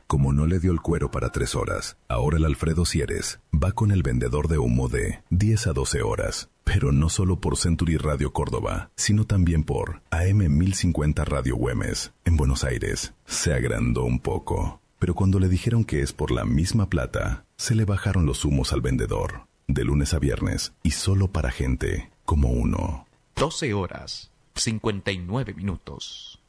Como no le dio el cuero para 3 horas, ahora el Alfredo Sieres va con el vendedor de humo de 10 a 12 horas. Pero no solo por Century Radio Córdoba, sino también por AM 1050 Radio Güemes, en Buenos Aires. Se agrandó un poco, pero cuando le dijeron que es por la misma plata, se le bajaron los humos al vendedor. De lunes a viernes, y solo para gente como uno. 12 horas, 59 minutos.